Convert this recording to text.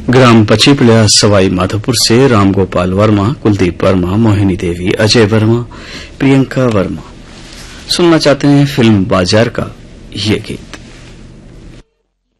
ग्राम पचीपलिया सवाई माधोपुर से रामगोपाल वर्मा, कुलदीप वर्मा, मोहिनी देवी, अजय वर्मा, प्रियंका वर्मा सुनना चाहते हैं फिल्म बाजार का ये गीत।